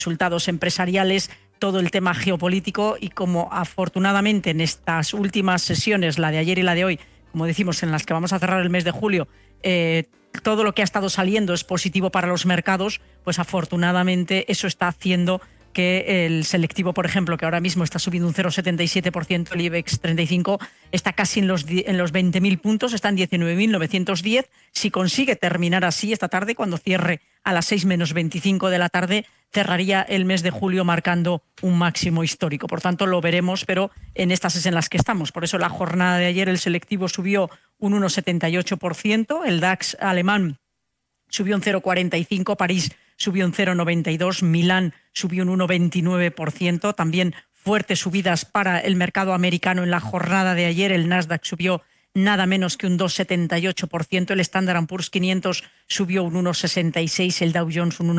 resultados empresariales, todo el tema geopolítico, y como afortunadamente en estas últimas sesiones, la de ayer y la de hoy, como decimos, en las que vamos a cerrar el mes de julio, todo lo que ha estado saliendo es positivo para los mercados, pues afortunadamente eso está haciendo que el selectivo, por ejemplo, que ahora mismo está subiendo un 0,77%, el IBEX 35 está casi en los 20.000 puntos, está en 19.910. Si consigue terminar así esta tarde, cuando cierre a las 6 menos 25 de la tarde, cerraría el mes de julio marcando un máximo histórico. Por tanto, lo veremos, pero en estas es en las que estamos. Por eso la jornada de ayer el selectivo subió un 1,78%, el DAX alemán subió un 0,45%, París subió un 0,92%, Milán subió un 1,29%. También fuertes subidas para el mercado americano en la jornada de ayer. El Nasdaq subió nada menos que un 2,78%, el Standard & Poor's 500 subió un 1,66%, el Dow Jones un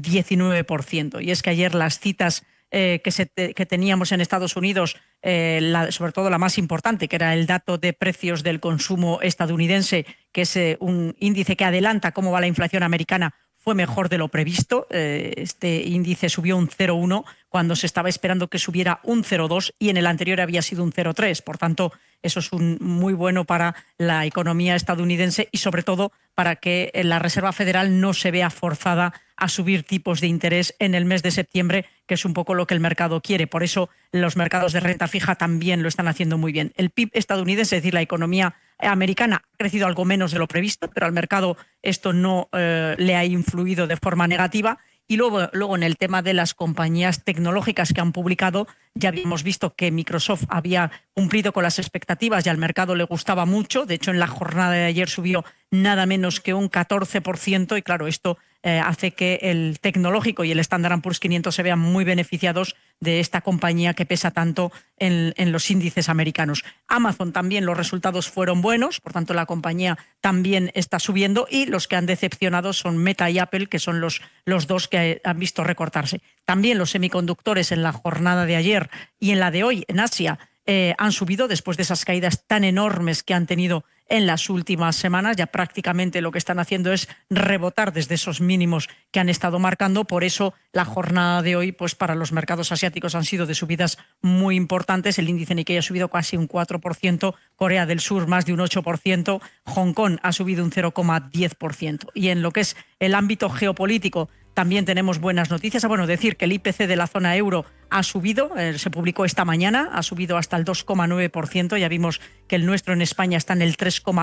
1,19%. Y es que ayer las citas que teníamos en Estados Unidos, sobre todo la más importante, que era el dato de precios del consumo estadounidense, que es un índice que adelanta cómo va la inflación americana, fue mejor de lo previsto. Este índice subió un 0,1 cuando se estaba esperando que subiera un 0,2 y en el anterior había sido un 0,3. Por tanto, eso es muy bueno para la economía estadounidense y sobre todo para que la Reserva Federal no se vea forzada a subir tipos de interés en el mes de septiembre, que es un poco lo que el mercado quiere. Por eso los mercados de renta fija también lo están haciendo muy bien. El PIB estadounidense, es decir, la economía americana, ha crecido algo menos de lo previsto, pero al mercado esto no le ha influido de forma negativa. Y luego en el tema de las compañías tecnológicas que han publicado, ya habíamos visto que Microsoft había cumplido con las expectativas y al mercado le gustaba mucho. De hecho, en la jornada de ayer subió nada menos que un 14%, y claro, esto hace que el tecnológico y el Standard & Poor's 500 se vean muy beneficiados de esta compañía que pesa tanto en los índices americanos. Amazon también, los resultados fueron buenos, por tanto la compañía también está subiendo, y los que han decepcionado son Meta y Apple, que son los dos que han visto recortarse. También los semiconductores en la jornada de ayer y en la de hoy en Asia han subido después de esas caídas tan enormes que han tenido en las últimas semanas. Ya prácticamente lo que están haciendo es rebotar desde esos mínimos que han estado marcando. Por eso la jornada de hoy, pues para los mercados asiáticos, han sido de subidas muy importantes. El índice Nikkei ha subido casi un 4%, Corea del Sur más de un 8%, Hong Kong ha subido un 0,10%. Y en lo que es el ámbito geopolítico, también tenemos buenas noticias. Bueno, decir que el IPC de la zona euro ha subido, se publicó esta mañana, ha subido hasta el 2,9%. Ya vimos que el nuestro en España está en el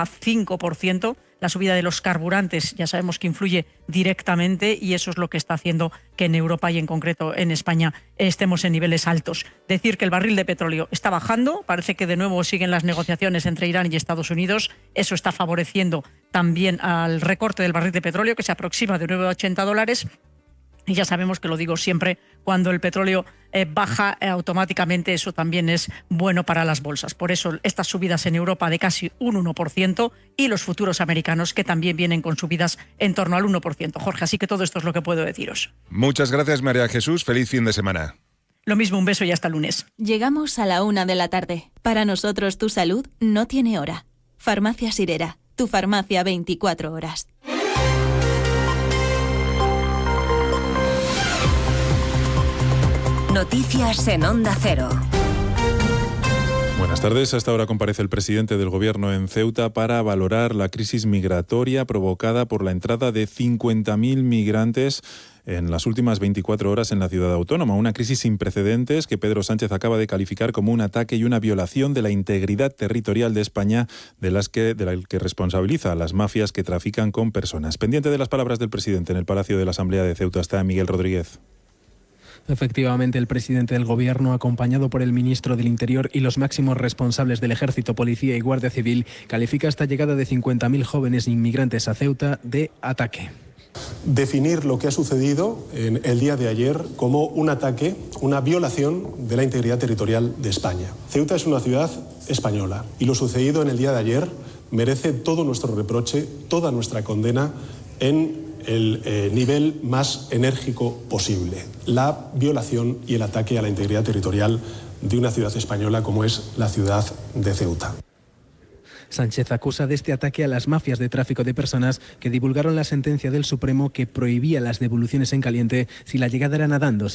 3,5%. La subida de los carburantes ya sabemos que influye directamente, y eso es lo que está haciendo que en Europa y en concreto en España estemos en niveles altos. Decir que el barril de petróleo está bajando, parece que de nuevo siguen las negociaciones entre Irán y Estados Unidos. Eso está favoreciendo también al recorte del barril de petróleo, que se aproxima de $9,80. Y ya sabemos que lo digo siempre, cuando el petróleo baja automáticamente, eso también es bueno para las bolsas. Por eso estas subidas en Europa de casi un 1% y los futuros americanos que también vienen con subidas en torno al 1%. Jorge, así que todo esto es lo que puedo deciros. Muchas gracias, María Jesús. Feliz fin de semana. Lo mismo, un beso y hasta el lunes. Llegamos a la 1 de la tarde. Para nosotros tu salud no tiene hora. Farmacia Sirera, tu farmacia 24 horas. Noticias en Onda Cero. Buenas tardes. Hasta ahora comparece el presidente del Gobierno en Ceuta para valorar la crisis migratoria provocada por la entrada de 50.000 migrantes en las últimas 24 horas en la ciudad autónoma. Una crisis sin precedentes que Pedro Sánchez acaba de calificar como un ataque y una violación de la integridad territorial de España, de la que responsabiliza a las mafias que trafican con personas. Pendiente de las palabras del presidente en el Palacio de la Asamblea de Ceuta está Miguel Rodríguez. Efectivamente, el presidente del Gobierno, acompañado por el ministro del Interior y los máximos responsables del Ejército, Policía y Guardia Civil, califica esta llegada de 50.000 jóvenes inmigrantes a Ceuta de ataque. Definir lo que ha sucedido en el día de ayer como un ataque, una violación de la integridad territorial de España. Ceuta es una ciudad española y lo sucedido en el día de ayer merece todo nuestro reproche, toda nuestra condena en el nivel más enérgico posible. La violación y el ataque a la integridad territorial de una ciudad española como es la ciudad de Ceuta. Sánchez acusa de este ataque a las mafias de tráfico de personas que divulgaron la sentencia del Supremo que prohibía las devoluciones en caliente si la llegada era nadando.